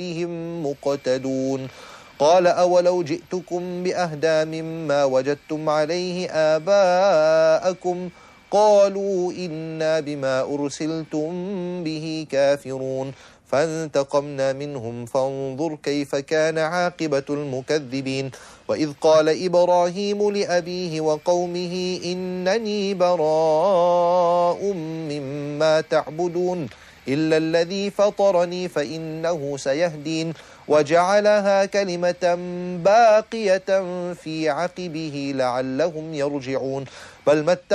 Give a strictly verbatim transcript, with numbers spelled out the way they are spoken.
فيهم مقتدون قال أولو جئتكم بأهدى مما وجدتم عليه آباءكم قالوا إنا بما أرسلتم به كافرون فانتقمنا منهم فانظر كيف كان عاقبة المكذبين وإذ قال إبراهيم لأبيه وقومه إنني براء مما تعبدون إلا الذي فطرني فإنه سيهدين وجعلها كلمة باقية في عقبه لعلهم يرجعون بل